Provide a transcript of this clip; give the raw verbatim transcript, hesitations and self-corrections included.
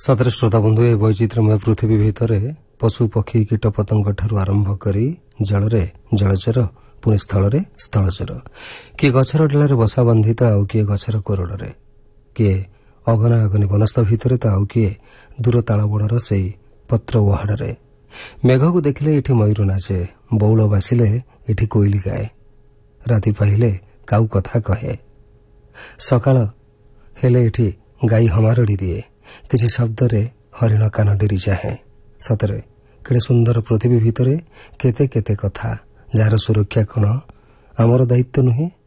सतरे श्रोता बंधु ए वैचित्रमय पृथ्वी भितर पशु पक्षी कीट पतंग ठारू आरंभ करी जलरे जलचर पुणी स्थल स्थलचर किए गछर डाल बसा बांधी तो आउ किए गछर कोरड़े किए अगना अगनी वनस्थ भितर तो आउ किए दूर तालबणर से पत्र ओहाड़े मेघ को देखिले एठी मयूर नाचे बौल बासिले एठी कोइली गाए राति पाहिले काउ कथा कहे सकाळ हेले एठी गाई हमारड़ी दिए किसी शब्द रे हरिण कान डेरी चाहे सतरे केड़े सुंदर पृथ्वी भितर केते केते कथा जार सुरक्षा कौन आमर दायित्व नुहे।